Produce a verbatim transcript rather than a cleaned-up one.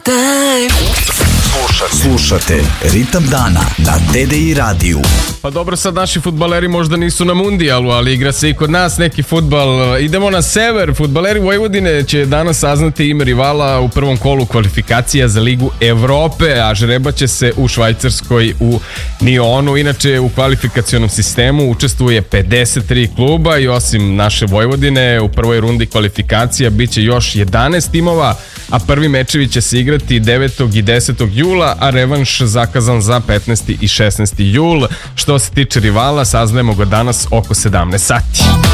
Slušate, slušate Ritam dana na D D I radiju. Pa dobro, sad naši fudbaleri možda nisu na mundijalu, ali igra se i kod nas neki fudbal. Idemo na sever. Fudbaleri Vojvodine će danas saznati ime rivala u prvom kolu kvalifikacija za Ligu Evrope, a žreba će se u Švajcarskoj u Nionu. Inače, u kvalifikacionom sistemu učestvuje pedeset tri kluba i osim naše Vojvodine u prvoj rundi kvalifikacija bit će još jedanaest timova, a prvi mečevi će se igrati devetog i desetog jula, a revanš zakazan za petnaesti i šesnaesti jul. Što se tiče rivala, saznajemo ga danas oko sedamnaest sati.